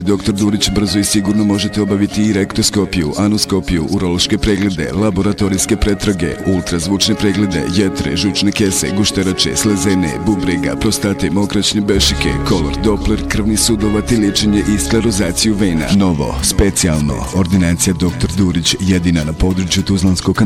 Dr. Durić brzo i sigurno možete obaviti i rektoskopiju, anoskopiju, urološke preglede, laboratorijske pretrage, ultrazvučne preglede, jetre, žučne kese, gušterače, slezene, bubrega, prostate, mokraćne bešike, kolor, Doppler, krvni sudovat i liječenje i sklerozaciju vena. Novo, specijalno, ordinacija Dr. Durić, jedina na području Tuzlanskog